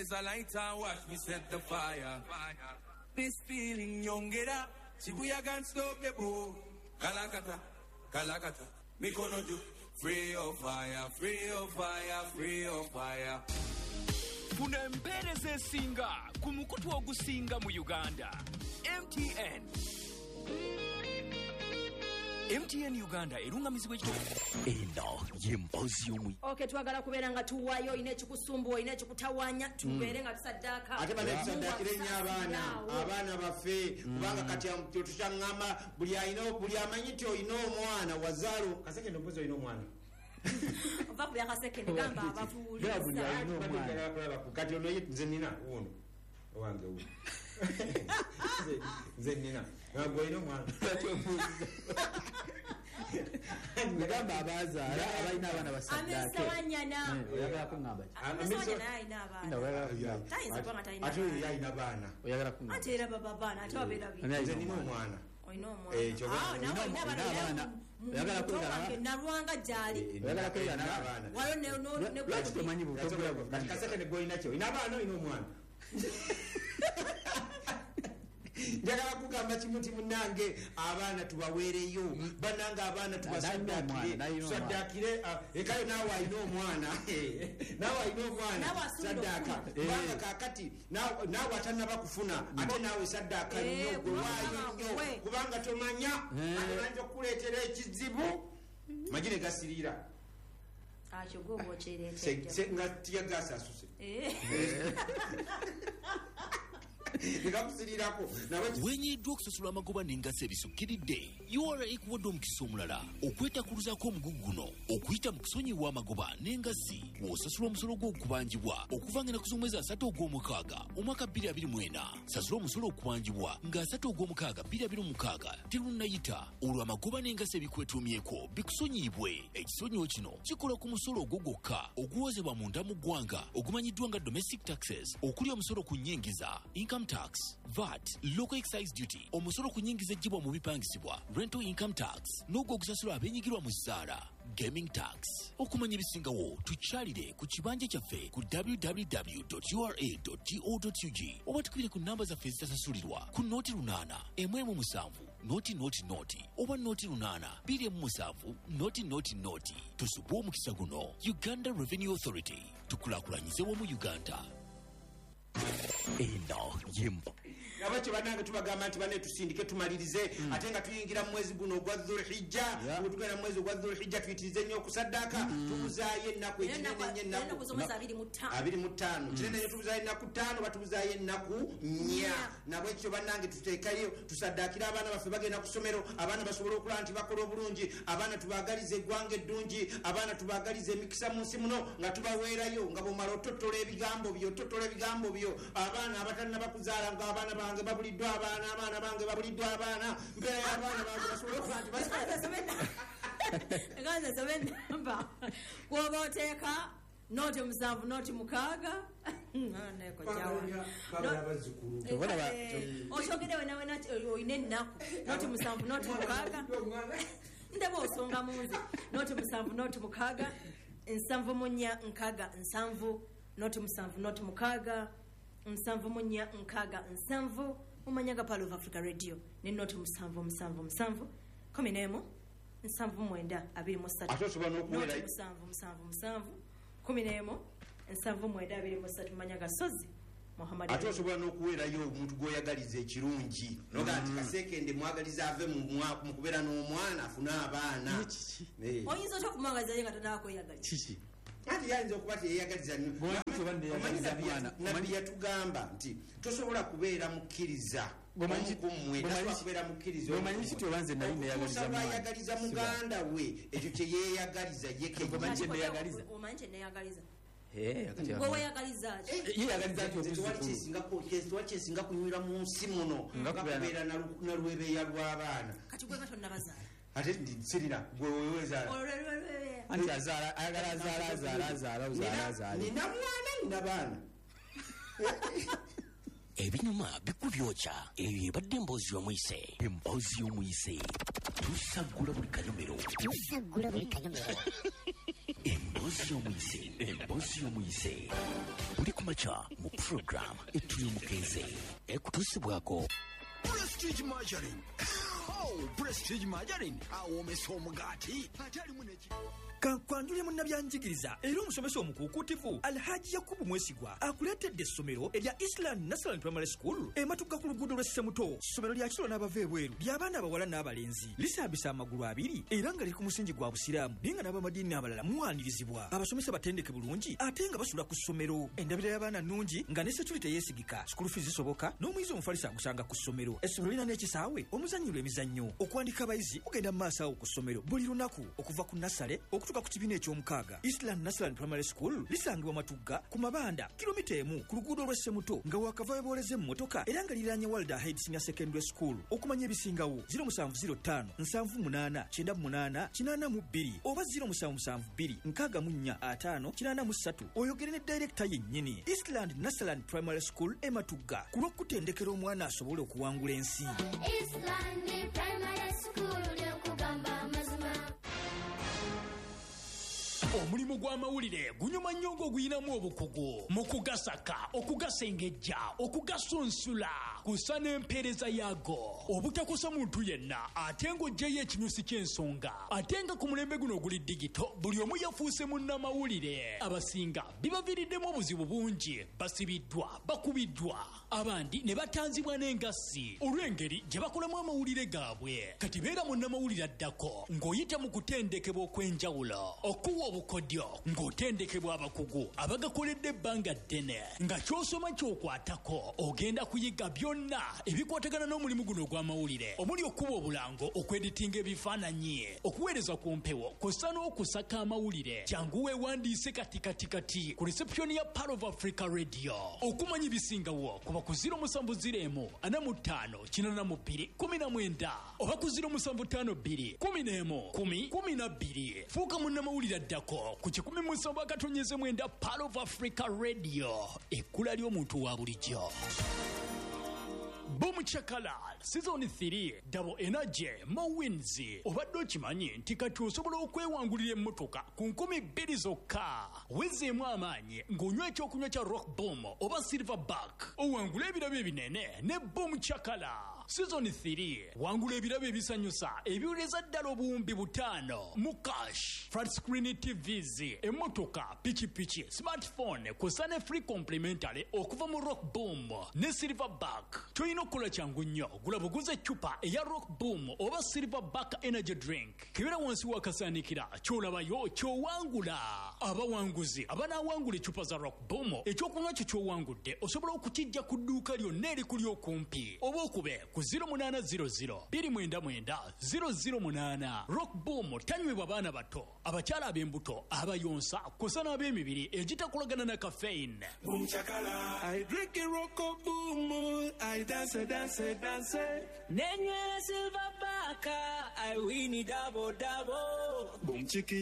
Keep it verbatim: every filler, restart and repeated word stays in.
There's a light and watch me set the fire. This feeling young get up. Shibuya can't stop the boat. Kalakata, Kalakata. Me gonna do free of fire, free of fire, free of fire. Funa empereze singa kumukutu ogusinga mu Uganda. M T N. M T N Uganda erungamizibwa ekyo. Eno yempozi omwi. Okay, twagala kubeera nga tuwayo ine chikusumbu ine chikutawanya tubeere nga tusaddaka. Ate bale tusaddakire nya abaana abaana bafe kubanga kati tutushangama buli ayino buli amanyiti oyino omwana wazalo kaseke ndobozo oyino omwana. Ova bya kaseke ngamba abafuuli. Ya buli ayino omwana kati ono nze nina uno wange uno. Nze nina ngabo oyino omwana. Ngamba abazaala abalina abaana basaddake. Amesawanyana. Oyagala kungamba. Amesawanyana ayina abaana. Tayinza kwanga tayina. Ate yayina baana. Oyagala kungamba. Ate era baba baana ate wabeera bi. Nze nina omwana. Oyina omwana. Eh kyo. Ah, nawe ina abaana. Oyagala kwegala. Nalwanga jali. Oyagala kwegala abaana. Walo ne no ne kwa tumanyi butogera bwo. Kati kaseke ne goyina kyo. Ina abaana oyina omwana. Njagala kugamba kimuti munange abaana tubaweereyo bananga abaana tubasaddakire saddakire ekayo naawe ayina omwana naawe ayina omwana saddaka kubanga kakati naawe atanaba kufuna ate naawe saddaka nnyo gwe waayo nnyo kubanga tomanya atananja okukuleetera ekizibu magine gasirira akyo gwoba okireetedde nga tiyagasa asuse wenyiddwa okusasula amagoba n'engasi ebisukkiridde U R A ekuwadde omukisa omulala okwetakuluzaako omugugu guno okuyita mu kusonyiwa amagoba n'engasi w'osasula omusolo gw'okubanjibwa okuva nga naku z'omwezi asatu ogw'omukaaga omwaka bbiri abiri mu ena sasula omusolo okubanjibwa nga asatu ogw'omukaaga bbiri abiri mu mukaaga terunnayita olwo amagoba n'engasi ebikwetuumyeko bikusonyiibwe. Ekisonyiwo kino kikola ku musolo ogwo gwokka oguwozebwa munda mu ggwanga ogumanyiddwa nga domestic taxes okuli omusolo ku nnyingiza income tax, V A T, local excise duty, omusolo ku nnyingiza ejjibwa mu bipangisibwa, rental income tax, n'ogwo ogusasula abennyigirwa mu zzaala, gaming tax. Okumanya ebisingawo tukyalire ku kibanja kyaffe ku w w w dot u r a dot go dot u g oba tukubire ku namba zaffe ezitasasulirwa ku nooti lunaana emu emu musanvu nooti nooti nooti oba nooti lunaana bbiri emu musanvu nooti nooti nooti. Tusubwe omukisa guno. Uganda Revenue Authority, tukulaakulanyize wamu Uganda. Eno yempo abakyo banange tubagamba nti bane tusindike tumalirize ate nga tuyingira mu mwezi guno ogwa Dhulhijja tugenda mu mwezi ogwa Dhulhijja tuyitirize nnyo okusaddaka tubuzaayo ennaku ekinene nnyo ennaku abiri mu ttaano kinene nnyo tubuzaayo ennaku ttaano batubuzaayo ennaku nnya nabwekyo bannange tuteekayo tusaddakire abaana baffe bagenda ku ssomero abaana basobole okulaba nti bakola obulungi abaana tubaagalize eggwanga eddungi abaana tubaagalize emikisa mu nsi muno nga tubaweerayo nga bw'omala ototola ebigambo byo ototola ebigambo byo abaana abatalina bakuzaala nga abaana bange babuliddwa abaana abaana bange babuliddwa abaana mbeera y'abaana bange basobole okuba nti Ngaze sobe namba woba oteeka nooti musanvu nooti mukaaga neko jawa oshogedewe nawe oyina ennaku nooti musanvu nooti mukaaga ndeba osonga munze nooti musanvu nooti mukaaga nsanvu munya nkaaga nsanvu nooti musanvu nooti mukaaga nsanvu munya nkaaga nsanvu mumanyaga Palo of Africa Radio ne nooti musanvu musanvu musanvu kumi n'emu nsanvu mwenda abiri mu ssatu ate osobola n'okuwera musanvu musanvu musanvu kumi n'emu nsanvu mwenda abiri mu ssatu mumanyaga Sozi Muhammad ate osobola n'okuweerayo omuntu gw'oyagaliza ekirungi noga nti kaseekende mwagaliza ave mu kubeera n'omwana afune abaana oyinza otya okumwagalizayo nga tonaakweyagaliza kiki ati yayinza okuba teyeyagaliza nabbi yatugamba nti tosobola kubeera mukkiriza kubeera mukkirizaayagaliza muganda we ekyo kyeyeyagaliza yekeneyagaliza tewali kyesinga kunywera mu nsi muno nga kubeera nalwebeeya lw'abaana kati gwe gatonnabazaala ate sirina gwe wewezaala anti azaala ayagala azaala azaala azaala azaala azaala nina mwana nina baana ebinyuma bikubyokya eyo ebadde emboozi y'omuyise emboozi y'omuyise tusagula buli kanyomero tusagula buli kanyomero emboozi y'omuyise emboozi y'omuyise buli kumakya mu program etuyumukeeze ekutuusibwako Prestige Margarine. Oh, Prestige Margarine. Awomesa omugaati. Atalimu neki. Kankwanjule munnabyanjigiriza era omusomesa omukuukutivu Alhaji Yakubu Mwesigwa akuleetedde essomero erya Eastland National Primary School ematuka ku luguudo lw'Essemuto. Ssomero lya kiro n'abava ebweru ly'abaana abawala n'abalenzi lisambisa amagulu abiri era nga liri ku musingi gwa busiraamu naye nga n'abamadiini abalala muwaanirizibwa. Abasomesa batendeke bulungi ate nga basula ku ssomero. Endabira y'abaana nnungi nga ne security yeesigika. School fees zisoboka n'omuyizi omufalisa agusanga ku ssomero. Essomero lirina n'ekisaawe omuzannyirwa emizannyo. Okuwandika abayizi ogenda mu maaso awo ku ssomero buli lunaku okuva ku nasale okutuuka ku kibiina eky'omukaaga. Eastland National Primary School lisangibwa Matugga ku mabanda kilomita emu ku luguudo lw'Essemuto nga wakava booleze emmotoka era nga liranye Walder Head Senior Secondary School. Okumanya ebisingawo zero seven zero five seven seven eight nine eight eight two oba zero seven seven two nkaaga mu nnya ataano kinaana mu ssatu oyogere ne director yennyini. Eastland National Primary School e Matugga ku lw'okutendekera omwana asobole okuwangula ensi. Eastland Primary School ly'okugamba amazima. Omulimu gw'amawulire gunyuma nnyo ng'oguyinamu obukugu mu kugasaka okugasengejja okugasunsula kusa n'empeereza yaago obutakosa muntu yenna ate ng'oggyeyo ekinyusi ky'ensonga ate nga ku mulembe guno oguli digito buli omu yafuuse munnamawulire. Abasinga bibaviiriddemu obuzibu bungi, basibiddwa bakubiddwa abandi ne batanzibwa n'engassi olw'engeri gye bakolamu amawulire gaabwe. Kati beera munnamawulire addako ng'oyita mu kutendekebwa okw'enjawulo okuwa obukodyo ng'otendekebwa abakugu abagakoledde ebbanga ddene nga ky'osoma ky'okwatako ogenda kuyiga byonna ebikwatagana n'omulimu guno ogw'amawulire omuli okuba obulango okweditinga ebifaananyi okuweereza ku mpewo kw'ossa n'okusaka amawulire. Jangu weewandiise katikatikati ku reception ya Pearl of Africa Radio. Okumanya ebisingawo kuba ku zero seven zero emu ana mu ttaano kinaana mu bbiri kumi na mwenda oba ku zero seven ttaano bbiri kumi n'emu kumi kumi na bbiri. Fuuka munnamawulire addako ku kikumi mu nsamba akatonnyeze mwenda Pearl of Africa Radio, ekkula ly'omuntu wa bulijjo. Boom Chakala Season three Double Energy Mowins. Obadde okimanyi nti kati osobola okwewangulira emmotoka ku nkumi bbiri zokka. Wezeemu amaanyi ng'onywa ekyokunywa kya Rock Boom oba Silverback. Owangula ebirabo ebinene ne Boom Chakala. Season three wangula ebirabo ebisanyusa ebiwuleza ddala obuwumbi butaano mu cash. Flat screen T Vs, emmotoka, pikipiki, smartphone kw'ossa ne free complimentary okuva mu Rock Boom ne Silverback. Toyina okukola kyangu nnyo, gula buguze eccupa eya Rock Boom oba Silverback energy drink. Kebera wansi wakasaanikira ky'olabayo ky'owangula. Abawanguzi abanaawangula eccupa za Rock Boom ekyokunywa kyo ky'owangudde osobola okukijja ku dduuka lyonna erikuli okumpi oba okube ku zero eight zero zero two nine nine zero zero eight. Rock Boom tanywebwa baana bato, abakyala ab'embuto, abayonsa kw'ossa n'ab'emibiri egitakolagana na caffeine. Boom Chakala, I drink a Rock Boom, I dance, dance, dance. Nenywera Silverback, I win it double double. Boom Chiki.